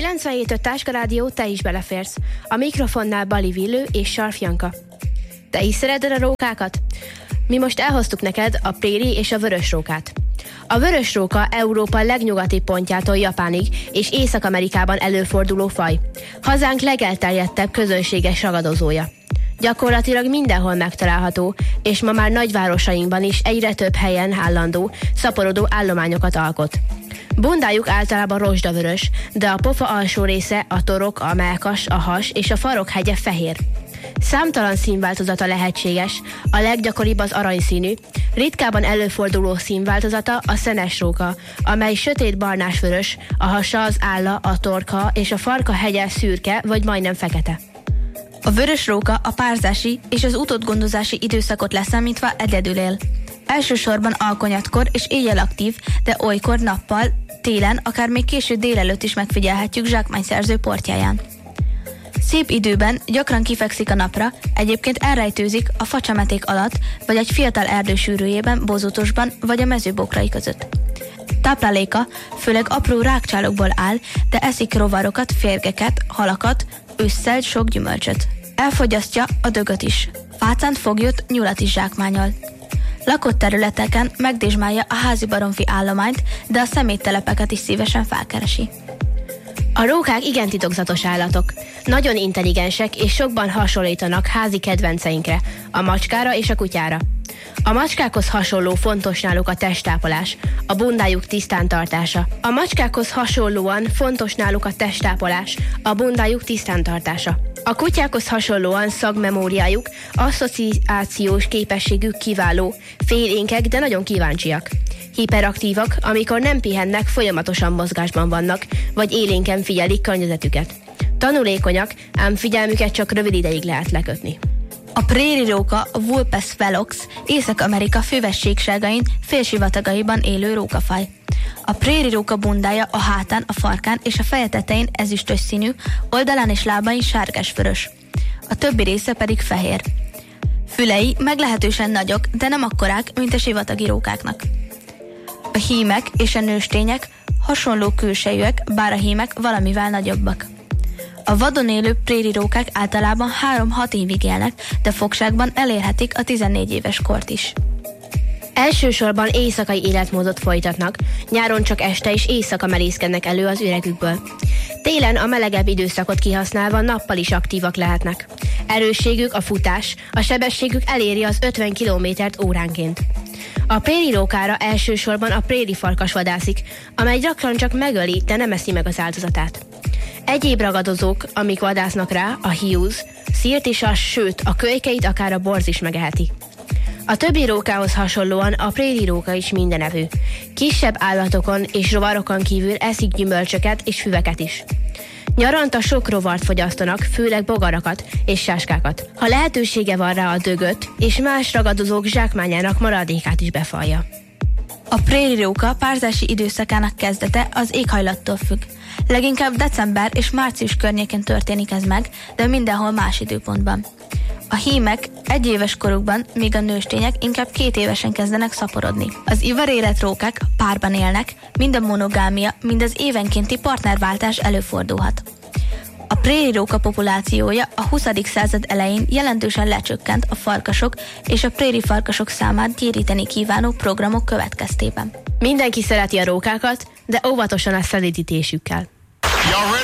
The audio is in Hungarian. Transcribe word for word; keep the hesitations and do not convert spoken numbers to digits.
kilencvenhét öt Táska Rádió, te is beleférsz. A mikrofonnál Bali Villő és Sarf Janka. Te is szereted a rókákat? Mi most elhoztuk neked a préri és a vörös rókát. A vörös róka Európa legnyugatibb pontjától Japánig és Észak-Amerikában előforduló faj. Hazánk legelterjedtebb közönséges ragadozója. Gyakorlatilag mindenhol megtalálható, és ma már nagyvárosainkban is egyre több helyen állandó, szaporodó állományokat alkot. Bundájuk általában rozsdavörös, de a pofa alsó része, a torok, a mellkas, a has és a farokhegye fehér. Számtalan színváltozata lehetséges, a leggyakoribb az aranyszínű, ritkában előforduló színváltozata a szenes róka, amely sötét barnás-vörös, a hasa, az álla, a torka és a farka hegye szürke vagy majdnem fekete. A vörös róka a párzási és az utódgondozási időszakot leszámítva egyedül él. Elsősorban alkonyatkor és éjjel aktív, de olykor nappal, télen, akár még késő délelőtt is megfigyelhetjük zsákmányszerző portjáján. Szép időben gyakran kifekszik a napra, egyébként elrejtőzik a facsemeték alatt, vagy egy fiatal erdő sűrűjében, bozótosban, vagy a mezőbokrai között. Tápláléka főleg apró rákcsálokból áll, de eszik rovarokat, férgeket, halakat, ősszel sok gyümölcsöt. Elfogyasztja a dögöt is. Fácánt, foglyot, nyulat is zsákmányol. Lakott területeken megdésmálja a házi baromfi állományt, de a szeméttelepeket is szívesen felkeresi. A rókák igen titokzatos állatok. Nagyon intelligensek és sokban hasonlítanak házi kedvenceinkre, a macskára és a kutyára. A macskákhoz hasonló fontos náluk a testtápolás, a bundájuk tisztán tartása. A macskákhoz hasonlóan fontos náluk a testtápolás, a bundájuk tisztán tartása. A kutyákhoz hasonlóan szagmemóriájuk, asszociációs képességük kiváló, félénkek, de nagyon kíváncsiak. Hiperaktívak, amikor nem pihennek, folyamatosan mozgásban vannak, vagy élénken figyelik környezetüket. Tanulékonyak, ám figyelmüket csak rövid ideig lehet lekötni. A préri róka, a Vulpes velox, Észak-Amerika fővességságain félsivatagaiban élő rókafaj. A préri róka bundája a hátán, a farkán és a feje tetején ezüstös színű, oldalán és lábain sárgás-vörös. A többi része pedig fehér. Fülei meglehetősen nagyok, de nem akkorák, mint a sivatagi rókáknak. A hímek és a nőstények hasonló külsejűek, bár a hímek valamivel nagyobbak. A vadon élő préri rókák általában három-hat évig élnek, de fogságban elérhetik a tizennégy éves kort is. Elsősorban éjszakai életmódot folytatnak, nyáron csak este és éjszaka merészkednek elő az üregükből. Télen a melegebb időszakot kihasználva nappal is aktívak lehetnek. Erősségük a futás, a sebességük eléri az ötven kilométert óránként. A préri rókára elsősorban a préri farkas vadászik, amely gyakran csak megöli, de nem eszi meg az áldozatát. Egyéb ragadozók, amik vadásznak rá, a hiúz, szírt is a, sőt, a kölykeit akár a borz is megeheti. A többi rókához hasonlóan a préri róka is mindenevő. Kisebb állatokon és rovarokon kívül eszik gyümölcsöket és füveket is. Nyaranta sok rovart fogyasztanak, főleg bogarakat és sáskákat. Ha lehetősége van rá, a dögöt és más ragadozók zsákmányának maradékát is befalja. A préri róka párzási időszakának kezdete az éghajlattól függ. Leginkább december és március környékén történik ez meg, de mindenhol más időpontban. A hímek egyéves korukban, míg a nőstények inkább két évesen kezdenek szaporodni. Az ivarérett rókák párban élnek, mind a monogámia, mind az évenkénti partnerváltás előfordulhat. A préri róka populációja a huszadik század elején jelentősen lecsökkent a farkasok és a préri farkasok számát gyéríteni kívánó programok következtében. Mindenki szereti a rókákat, de óvatosan a szelídítésükkel.